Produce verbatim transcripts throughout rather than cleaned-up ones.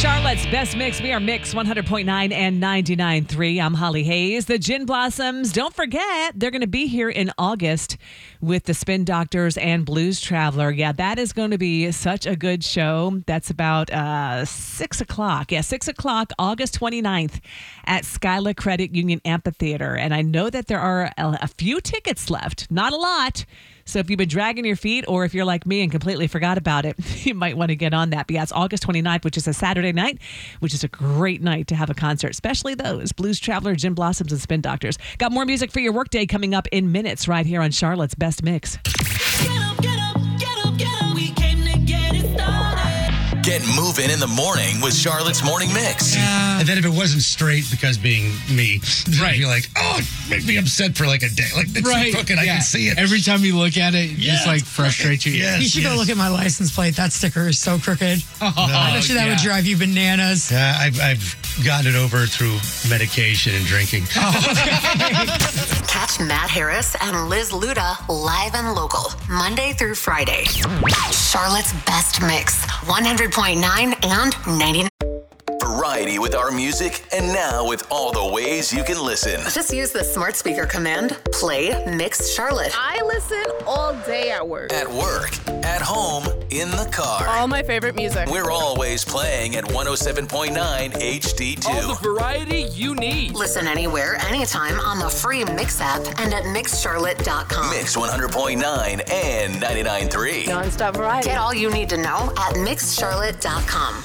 Charlotte's Best Mix. We are Mix one hundred point nine and ninety-nine point three. I'm Holly Hayes. The Gin Blossoms, don't forget, they're going to be here in August with the Spin Doctors and Blues Traveler. Yeah, that is going to be such a good show. That's about uh, six o'clock. Yeah, six o'clock, August twenty-ninth at Skyla Credit Union Amphitheater. And I know that there are a, a few tickets left, not a lot. So if you've been dragging your feet, or if you're like me and completely forgot about it, you might want to get on that. But yeah, it's August twenty-ninth, which is a Saturday night, which is a great night to have a concert, especially those Blues Traveler, Gin Blossoms, and Spin Doctors. Got more music for your workday coming up in minutes right here on Charlotte's Best Mix. Get up, get up, get up, get up. We came to get it started. Get moving in the morning with Charlotte's Morning Mix. Yeah. And then if it wasn't straight, because being me, right. you're like, oh, it make me upset for like a day. Like, it's right. crooked, yeah. I can see it. Every time you look at it, it yes. just like frustrates you. Yes, you should yes. go look at my license plate. That sticker is so crooked. Oh, no. I bet you that yeah. would drive you bananas. Yeah, I've, I've gotten it over through medication and drinking. Oh, okay. Catch Matt Harris and Liz Luda live and local, Monday through Friday. Charlotte's Best Mix, one hundred point nine and ninety-nine. Variety with our music, and now with all the ways you can listen. Just use the smart speaker command, play Mix Charlotte. I listen all day at work. At work, at home, in the car. All my favorite music. We're always playing at one oh seven point nine H D two. All the variety you need. Listen anywhere, anytime on the free Mix app and at mix charlotte dot com. Mix one hundred point nine and ninety-nine point three. Non-stop variety. Get all you need to know at mix charlotte dot com.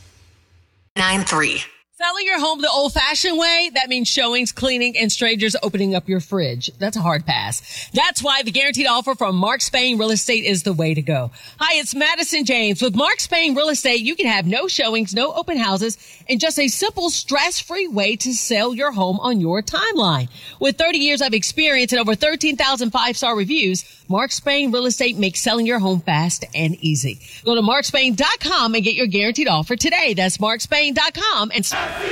nine three. Selling your home the old-fashioned way, that means showings, cleaning, and strangers opening up your fridge. That's a hard pass. That's why the guaranteed offer from Mark Spain Real Estate is the way to go. Hi, it's Madison James. With Mark Spain Real Estate, you can have no showings, no open houses, and just a simple, stress-free way to sell your home on your timeline. With thirty years of experience and over thirteen thousand five-star reviews, Mark Spain Real Estate makes selling your home fast and easy. Go to mark spain dot com and get your guaranteed offer today. That's mark spain dot com and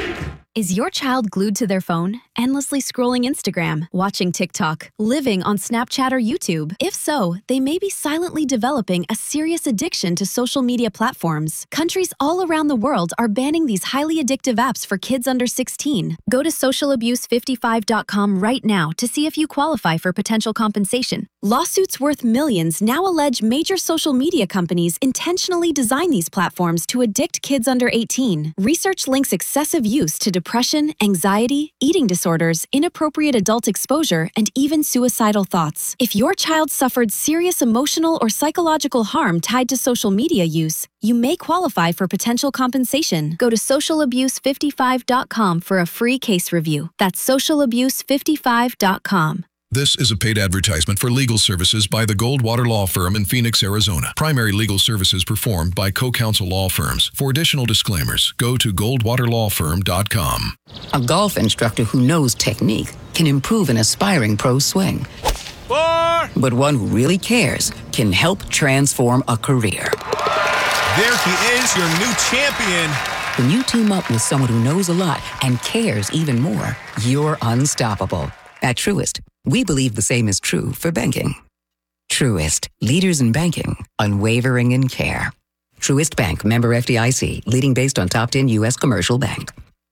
Is your child glued to their phone, endlessly scrolling Instagram, watching TikTok, living on Snapchat or YouTube? If so, they may be silently developing a serious addiction to social media platforms. Countries all around the world are banning these highly addictive apps for kids under sixteen. Go to social abuse fifty-five dot com right now to see if you qualify for potential compensation. Lawsuits worth millions now allege major social media companies intentionally design these platforms to addict kids under eighteen. Research links excessive use to depression, anxiety, eating disorders, inappropriate adult exposure, and even suicidal thoughts. If your child suffered serious emotional or psychological harm tied to social media use, you may qualify for potential compensation. Go to social abuse fifty-five dot com for a free case review. That's social abuse fifty-five dot com. This is a paid advertisement for legal services by the Goldwater Law Firm in Phoenix, Arizona. Primary legal services performed by co-counsel law firms. For additional disclaimers, go to goldwater law firm dot com. A golf instructor who knows technique can improve an aspiring pro's swing. Four. But one who really cares can help transform a career. There he is, your new champion. When you team up with someone who knows a lot and cares even more, you're unstoppable. At Truist, we believe the same is true for banking. Truist, leaders in banking, unwavering in care. Truist Bank, member F D I C, leading based on top ten U S commercial bank.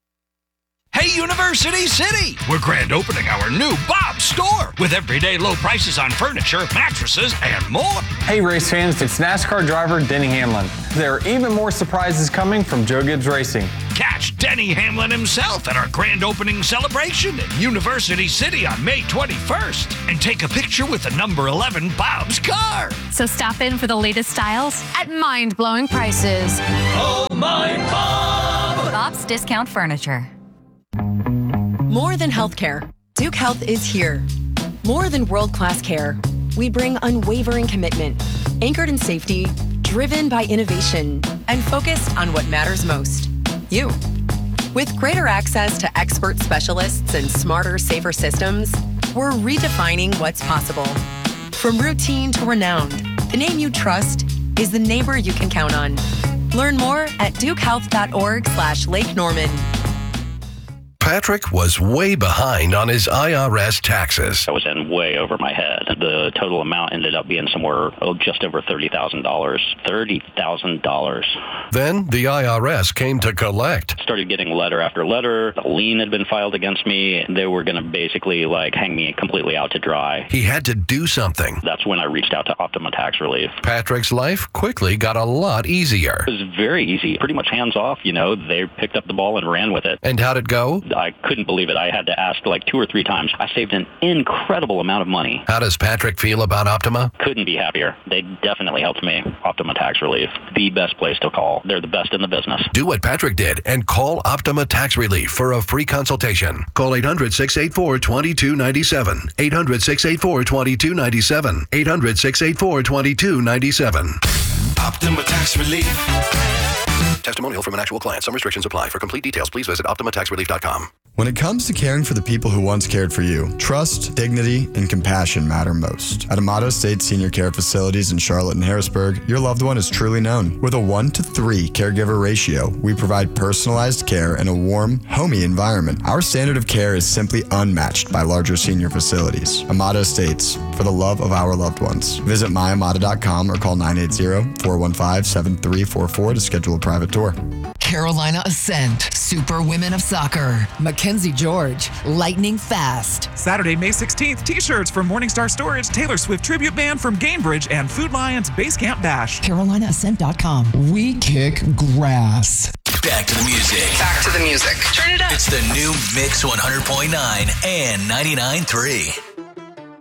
Hey, University City! We're grand opening our new Bob's store with everyday low prices on furniture, mattresses, and more. Hey, race fans, it's NASCAR driver Denny Hamlin. There are even more surprises coming from Joe Gibbs Racing. Catch Denny Hamlin himself at our grand opening celebration in University City on May twenty-first and take a picture with the number eleven Bob's car. So stop in for the latest styles at mind-blowing prices. Oh, my Bob! Bob's Discount Furniture. More than healthcare, Duke Health is here. More than world-class care, we bring unwavering commitment, anchored in safety, driven by innovation, and focused on what matters most, you. With greater access to expert specialists and smarter, safer systems, we're redefining what's possible. From routine to renowned, the name you trust is the neighbor you can count on. Learn more at duke health dot org slash Lake Norman. Patrick was way behind on his I R S taxes. I was in way over my head. The total amount ended up being somewhere, oh, just over thirty thousand dollars. thirty thousand dollars. Then the I R S came to collect. Started getting letter after letter. A lien had been filed against me. They were going to basically like hang me completely out to dry. He had to do something. That's when I reached out to Optima Tax Relief. Patrick's life quickly got a lot easier. It was very easy. Pretty much hands off, you know. They picked up the ball and ran with it. And how'd it go? I couldn't believe it. I had to ask like two or three times. I saved an incredible amount of money. How does Patrick feel about Optima? Couldn't be happier. They definitely helped me. Optima Tax Relief, the best place to call. They're the best in the business. Do what Patrick did and call Optima Tax Relief for a free consultation. Call eight hundred, six eight four, two two nine seven. eight hundred, six eight four, two two nine seven. eight hundred, six eight four, two two nine seven. Optima Tax Relief. Testimonial from an actual client. Some restrictions apply. For complete details, please visit optima tax relief dot com. When it comes to caring for the people who once cared for you, trust, dignity, and compassion matter most. At Amato State Senior Care Facilities in Charlotte and Harrisburg, your loved one is truly known. With a one to three caregiver ratio, we provide personalized care in a warm, homey environment. Our standard of care is simply unmatched by larger senior facilities. Amato States, for the love of our loved ones. Visit my amata dot com or call nine eight zero, four one five, seven three four four to schedule a private tour. Carolina Ascent, Super Women of Soccer, Mackenzie George, Lightning Fast. Saturday, May sixteenth, t-shirts from Morningstar Storage, Taylor Swift Tribute Band from Gainbridge, and Food Lions Base Camp Bash. Carolina Ascent dot com. We kick grass. Back to the music. Back to the music. Turn it up. It's the new Mix one hundred point nine and ninety-nine point three.